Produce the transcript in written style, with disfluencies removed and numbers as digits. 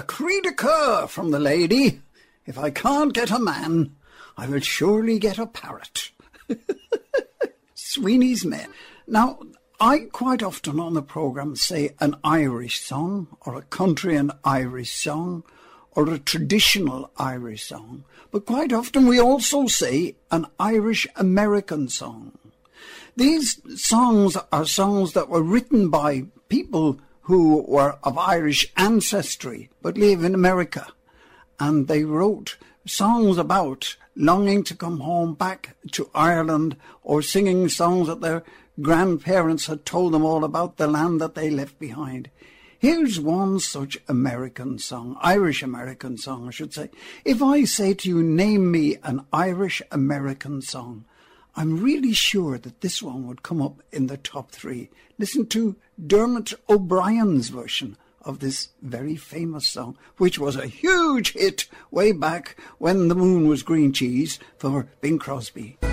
cri de coeur from the lady. If I can't get a man, I will surely get a parrot. Sweeney's Men. Now, I quite often on the programme say an Irish song, or a country and Irish song, or a traditional Irish song. But quite often we also say an Irish-American song. These songs are songs that were written by people who were of Irish ancestry but live in America. And they wrote songs about longing to come home back to Ireland, or singing songs that their grandparents had told them all about the land that they left behind. Here's one such American song, Irish-American song, I should say. If I say to you, name me an Irish-American song, I'm really sure that this one would come up in the top 3. Listen to Dermot O'Brien's version of this very famous song, which was a huge hit way back when the moon was green cheese for Bing Crosby.